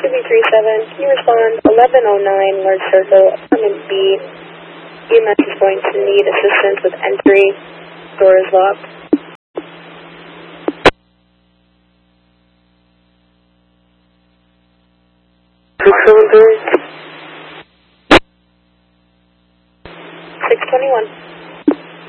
QB37, can you respond? 1109 Large Circle, apartment B. EMS is going to need assistance with entry. Door is locked. Six 621.